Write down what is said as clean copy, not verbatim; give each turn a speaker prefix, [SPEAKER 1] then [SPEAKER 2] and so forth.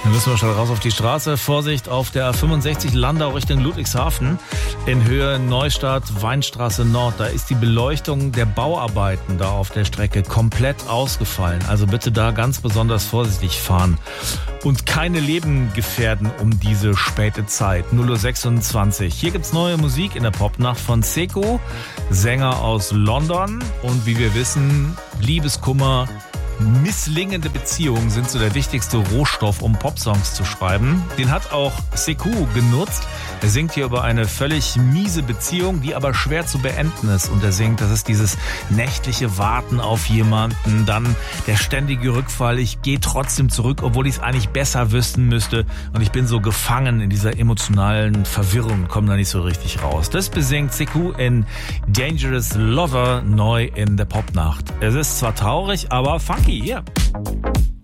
[SPEAKER 1] Dann müssen wir schon raus auf die Straße. Vorsicht auf der A65 Landau Richtung Ludwigshafen. In Höhe Neustadt, Weinstraße Nord. Da ist die Beleuchtung der Bauarbeiten da auf der Strecke komplett ausgefallen. Also bitte da ganz besonders vorsichtig fahren. Und keine Leben gefährden um diese späte Zeit. 0:26 Uhr. Hier gibt's neue Musik in der Popnacht von Sekou, Sänger aus London. Und wie wir wissen, Liebeskummer, misslingende Beziehungen sind so der wichtigste Rohstoff, um Popsongs zu schreiben. Den hat auch Sekou genutzt. Er singt hier über eine völlig miese Beziehung, die aber schwer zu beenden ist. Und er singt, das ist dieses nächtliche Warten auf jemanden, dann der ständige Rückfall. Ich gehe trotzdem zurück, obwohl ich es eigentlich besser wissen müsste. Und ich bin so gefangen in dieser emotionalen Verwirrung, komme da nicht so richtig raus. Das besingt Sekou in Dangerous Lover neu in der Popnacht. Es ist zwar traurig, aber funky hier.